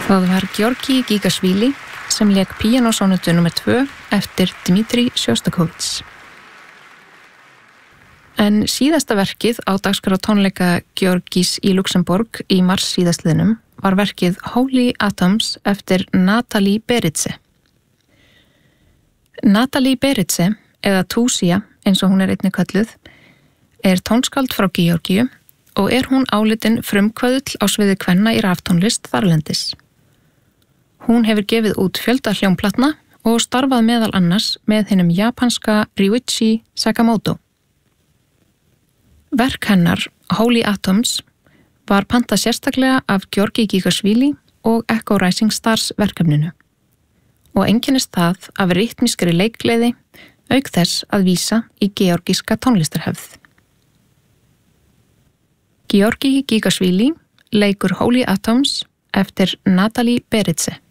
Það var Georgi Gigashvili sem lék píanósónatu nr. 2 eftir Dmitri Sjostakovits. En síðasta verkið á dagskrá tónleika Georgis í Luxemborg í mars síðastliðnum var verkið Holy Atoms eftir Natalie Beritze. Natalie Beritze, eða Túsía eins og hún einnig kölluð, tónskáld frá Georgíu og hún álitin frumkvöðull á sviði kvenna í raftónlist þarlendis. Hún hefur gefið út fjölda hljómplatna og starfað meðal annars með hinum japanska Ryuichi Sakamoto. Verk hennar, Holy Atoms, var pantað sérstaklega af Georgi Gigashvili og Echo Rising Stars verkefninu og einkennist það af ritmískri leikgleði auk þess að vísa í georgíska tónlistarhefð. Georgi Gigashvili leikur Holy Atoms eftir Natalie Beritze.